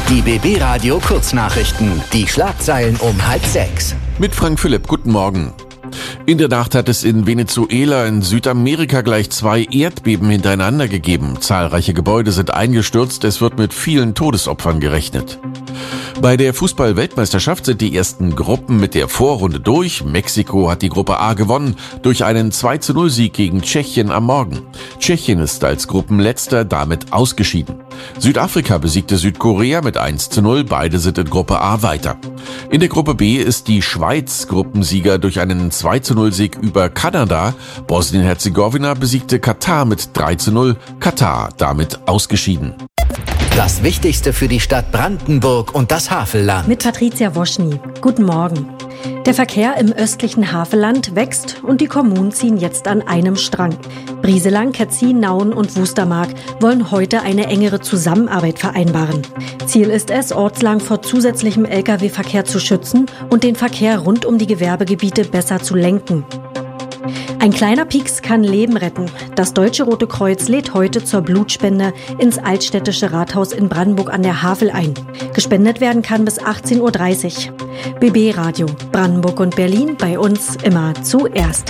Die BB Radio Kurznachrichten. Die Schlagzeilen um 5:30. Mit Frank Philipp, guten Morgen. In der Nacht hat es in Venezuela in Südamerika gleich 2 Erdbeben hintereinander gegeben. Zahlreiche Gebäude sind eingestürzt, es wird mit vielen Todesopfern gerechnet. Bei der Fußball-Weltmeisterschaft sind die ersten Gruppen mit der Vorrunde durch. Mexiko hat die Gruppe A gewonnen durch einen 2:0-Sieg gegen Tschechien am Morgen. Tschechien ist als Gruppenletzter damit ausgeschieden. Südafrika besiegte Südkorea mit 1:0, beide sind in Gruppe A weiter. In der Gruppe B ist die Schweiz Gruppensieger durch einen 2:0-Sieg über Kanada. Bosnien-Herzegowina besiegte Katar mit 3:0, Katar damit ausgeschieden. Das Wichtigste für die Stadt Brandenburg und das Havelland. Mit Patricia Woschny. Guten Morgen. Der Verkehr im östlichen Havelland wächst und die Kommunen ziehen jetzt an einem Strang. Brieselang, Ketzin, Nauen und Wustermark wollen heute eine engere Zusammenarbeit vereinbaren. Ziel ist es, ortslang vor zusätzlichem Lkw-Verkehr zu schützen und den Verkehr rund um die Gewerbegebiete besser zu lenken. Ein kleiner Pieks kann Leben retten. Das Deutsche Rote Kreuz lädt heute zur Blutspende ins Altstädtische Rathaus in Brandenburg an der Havel ein. Gespendet werden kann bis 18:30 Uhr. BB Radio, Brandenburg und Berlin, bei uns immer zuerst.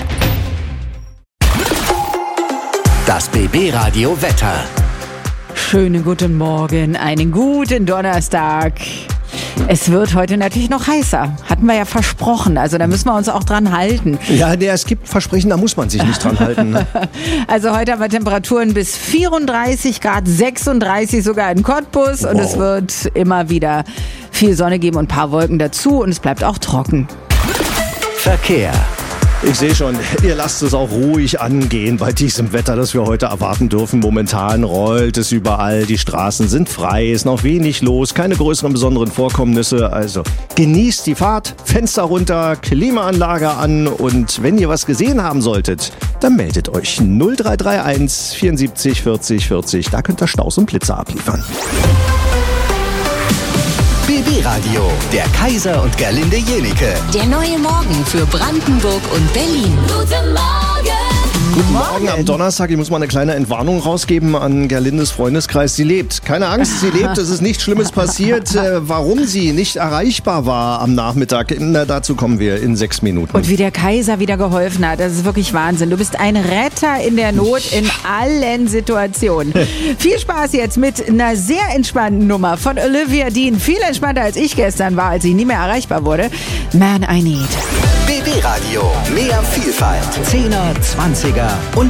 Das BB Radio Wetter. Schönen guten Morgen, einen guten Donnerstag. Es wird heute natürlich noch heißer. Hatten wir ja versprochen. Also da müssen wir uns auch dran halten. Ja, es gibt Versprechen, da muss man sich nicht dran halten. Also heute haben wir Temperaturen bis 34 Grad, 36 sogar in Cottbus. Wow. Und es wird immer wieder viel Sonne geben und ein paar Wolken dazu. Und es bleibt auch trocken. Verkehr. Ich sehe schon, ihr lasst es auch ruhig angehen bei diesem Wetter, das wir heute erwarten dürfen. Momentan rollt es überall, die Straßen sind frei, ist noch wenig los, keine größeren besonderen Vorkommnisse. Also genießt die Fahrt, Fenster runter, Klimaanlage an und wenn ihr was gesehen haben solltet, dann meldet euch 0331 74 40 40. Da könnt ihr Staus und Blitzer abliefern. BB Radio, der Kaiser und Gerlinde Jenike. Der neue Morgen für Brandenburg und Berlin. Guten Morgen! Guten Morgen am Donnerstag. Ich muss mal eine kleine Entwarnung rausgeben an Gerlindes Freundeskreis. Sie lebt. Keine Angst, sie lebt. Es ist nichts Schlimmes passiert. Warum sie nicht erreichbar war am Nachmittag, dazu kommen wir in 6 Minuten. Und wie der Kaiser wieder geholfen hat, das ist wirklich Wahnsinn. Du bist ein Retter in der Not in allen Situationen. Viel Spaß jetzt mit einer sehr entspannten Nummer von Olivia Dean. Viel entspannter als ich gestern war, als ich nie mehr erreichbar wurde. Man, I Need. BB Radio, mehr Vielfalt. 10er, 20er und